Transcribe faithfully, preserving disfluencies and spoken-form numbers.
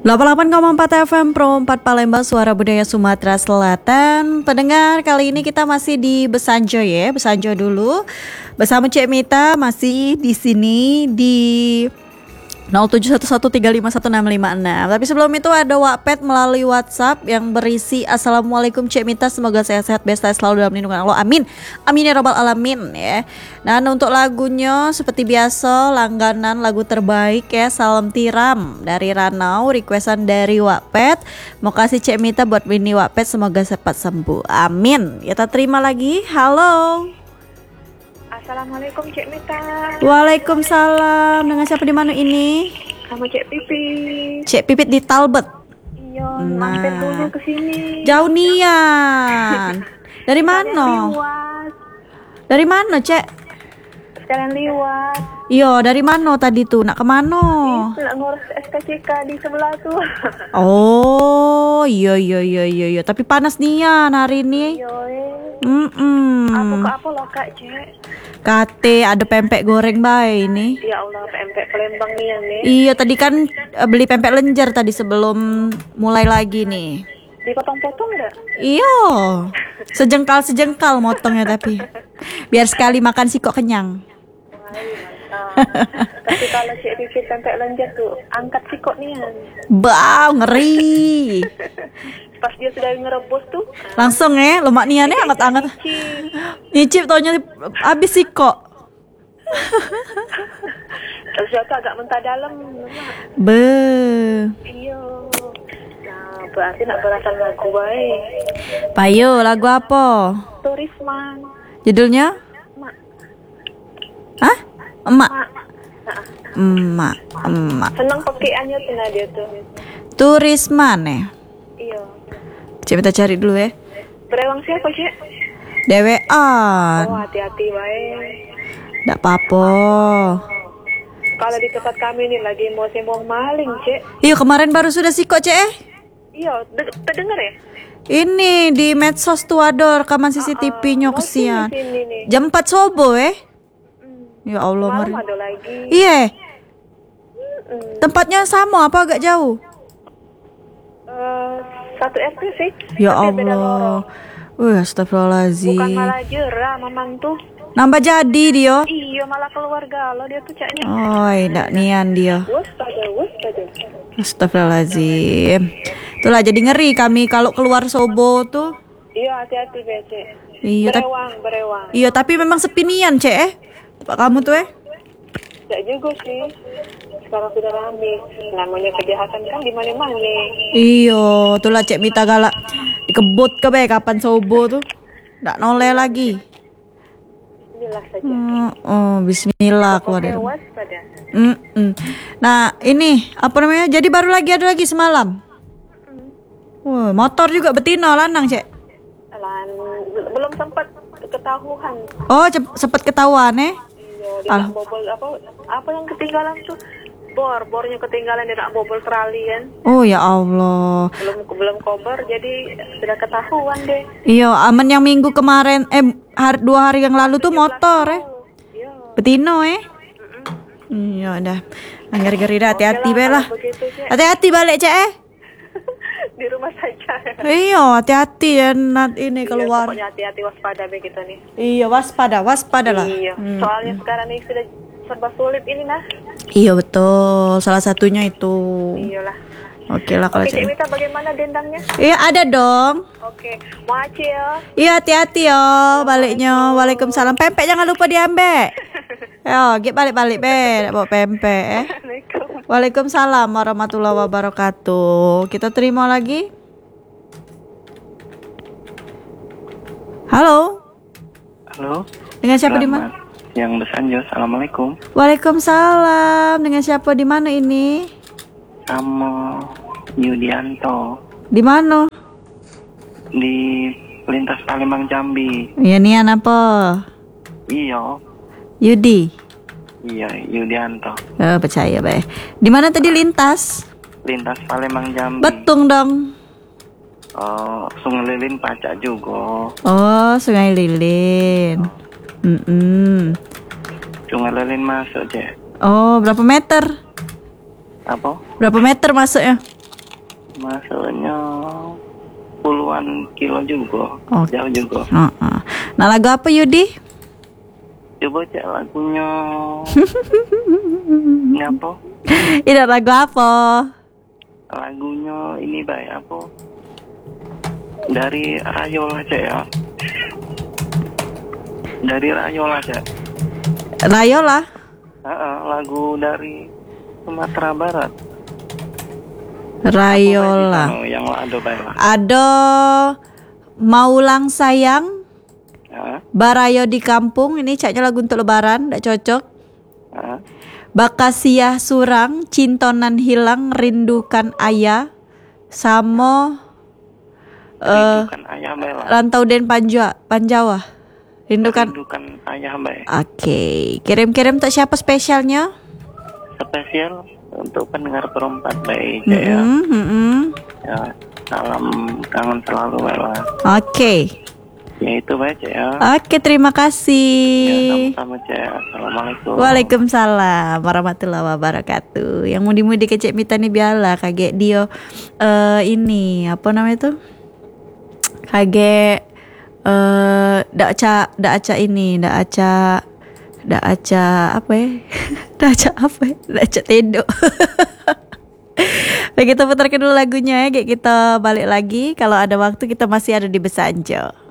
delapan puluh delapan koma empat F M Pro empat Palembang, Suara Budaya Sumatera Selatan. Pendengar, kali ini kita masih di Besanjo ya. Besanjo dulu bersama Cek Mita masih di sini di nol tujuh satu satu tiga lima satu enam lima enam. Tapi sebelum itu ada Wattpad melalui WhatsApp yang berisi Assalamualaikum Cek Mita, semoga sehat-sehat, besta selalu dalam lindungan Allah. Amin. Amin ya robbal alamin ya. Dan untuk lagunya seperti biasa langganan lagu terbaik ya, Salam Tiram dari Ranau, requestan dari Wattpad. Mau kasih Cek Mita buat Winnie Wattpad, semoga cepat sembuh. Amin. Kita terima lagi. Halo. Assalamualaikum Cek Mita. Waalaikumsalam. Dengan siapa di mana ini? Sama Cek Pipit. Cek Pipit di Talbot. Iya, Nah. mampir dulu ke sini. Jauh nian. Dari mana? Liwat. Dari mana, Cek? Sekalian liwat. Iya, dari mana tadi tuh? Nak kemana? Itu nak ngurus S K C K di sebelah tuh. Oh, iya iya iya iya iya. Tapi panas nian hari ini. Iya, eh. Mm-mm. Aku ke apa loh Kak Cek? Kate ada pempek goreng bae ini. Ya Allah, pempek Palembang nih yang nih. Iya, tadi kan eh, beli pempek lenjer tadi sebelum mulai lagi nih. Dipotong-potong enggak? Iya. Sejengkal-sejengkal motongnya tapi. Biar sekali makan sih kok kenyang. Tapi kalau Cek Pipit pempek lenjer tuh, angkat sikok nih yang. Bau, ngeri. Pas dia sudah ngerebus tuh, Langsung ya, lemak niannya anget-anget. cicip. Nyicip taunya habis sih kok. Terus jatuh agak mentah dalam. Be. Iya. Nah, berarti nak berasal lagu baik. Payo, lagu apa? Turisman. Judulnya? Mak. Hah? Emak. Mak. Nah, Emak, emak. senang pakaiannya tuh nah dia tuh. Turisman ya. Iya. Coba kita cari dulu ya. Berewang siapa, Cek? Dewean. Oh, hati-hati baik. Nggak apa-apa. Kalau di tempat kami nih lagi mau sembong maling, Cek. Iya, kemarin baru sudah sih kok, Cek. Iya, de- terdengar ya? Ini di medsos tuh ada rekaman C C T V-nya Mau sih kesian. di sini nih. Jam empat subuh eh. Ya Allah, Malam ngeri. ada lagi. Iya. Mm, Tempatnya sama apa agak jauh? eh, satu R T sih. Ya Tapi beda lorong. Allah. Wih, astagfirullahaladzim. Bukan malah jerah, mamang tuh. Nambah jadi dia. Iya, malah keluarga lo dia tuh caknya. Oi, ndak nian dia. Waspada, waspada. Astagfirullahaladzim. Itulah jadi ngeri kami kalau keluar Sobo tuh. Iya, hati-hati Bece. Iya, tapi Berewang, berewang. iya tapi memang sepinian, Cek eh. Tempat kamu tuh eh. Tidak juga sih. Sekarang sudah rame. Namanya kejahatan kan di mana-mana. Iya, itulah Cek Mita galak. Dikebut ke be kapan Sobo tuh. Ndak noleh lagi. Jelas saja. Hmm, oh, bismillah keluar Oke, dari rumah. waspada. Mm-mm. Nah, ini apa namanya? Jadi baru lagi ada lagi semalam. Wah, motor juga betina lanang, Cek. Lan, belum sempat ketahuan. Oh, cep- sempet ketahuan eh. Iya, dia Al- nak bobol apa? Apa yang ketinggalan tuh? Bor, bornya ketinggalan dia nak bobol trali kan. Oh ya Allah. Belum belum kober jadi sudah ketahuan deh. Iya, aman yang minggu kemarin eh hari, dua hari yang lalu tuh motor eh. Iya. Betino eh. Iya udah. Ngeri-ngeri dah, hati-hati Oke be lah. kalau begitu, Cek. Hati-hati balik, Cek eh. Di rumah saja. Iya, hati-hati ya Nat ini keluar. Iya, pokoknya hati-hati waspada begitu nih. Iya, waspada, waspada lah. Iya. Hmm. Soalnya sekarang ini sudah serba sulit ini nah. Iya betul, salah satunya itu. Iyalah. Oke lah kalau Oke, Cik Cek. Mita bagaimana dendangnya? Iya ada dong. Oke, mau acil. Iya hati-hati yo baliknya. Waalaikumsalam. Pempek jangan lupa diambil. Yo, git balik-balik be, bawa pempek eh. Assalamualaikum. Waalaikumsalam warahmatullahi wabarakatuh. Kita terima lagi. Halo. Halo. Dengan siapa di mana? Selamat Yang Besanjo. Assalamualaikum. Waalaikumsalam. Dengan siapa di mana ini? Sama Yudianto Di mana? di lintas Palembang Jambi. Iya nian apa? Iya. Yudi. Iya, Yudianto. Oh, percaya be. Di mana tadi lintas? Lintas Palembang Jambi. Betung dong. Oh, Sungai Lilin Pacak juga. Oh, Sungai Lilin. Mm-mm. Sungai Lilin masuk, Cek. Oh, berapa meter? Apa? Berapa meter masuknya? Masuknya puluhan kilo juga. Oh. Jauh juga. Uh-uh. Nah lagu apa Yudi? Coba cek lagunya. Ini apa? Ini lagu apa? Lagunya ini baik apa? Dari Rayola cek ya. Dari Rayola cek. Rayola. Uh-uh, lagu dari Sumatera Barat. Rayola. Apa, yang ada baik lah. Ada Maulang Sayang, Ya. Barayo di Kampung. Ini caknya lagu untuk lebaran, tidak cocok. Ya. Bakasiah Surang, Cintonan Hilang, Rindukan Ayah, sama eh Rindukan ayah baik lah. Rantau Den Panjawa, Panjawa. Rindukan. Rindukan ayah baik. Oke, kirim-kirim untuk siapa spesialnya? Spesial untuk pendengar perempat baik cek ya. Mm-mm, mm-mm. Ya, salam kangen selalu baik lah. Oke, Ya itu baik cek ya. oke terima Ya kasih. sama-sama cek. Assalamualaikum. Waalaikumsalam warahmatullahi wabarakatuh. Yang mudi-mudi ke Cik Mita nih biarlah kaget dia eh ini apa namanya tuh? Kaget eh dak aca dak aca ini, dak aca dak aca apa ya? Dak aca apa ya? Dak aca tedok. Baik, kita putarkan dulu lagunya ya, kayak kita balik lagi. Kalau ada waktu kita masih ada di Besanjo.